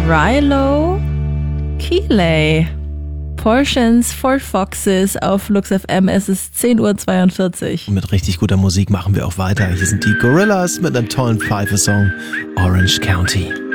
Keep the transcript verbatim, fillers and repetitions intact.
Rilo Kiley. Portions for Foxes auf Lux F M. Es ist zehn Uhr zweiundvierzig. Und mit richtig guter Musik machen wir auch weiter. Hier sind die Gorillaz mit einem tollen Pfeife-Song Orange County.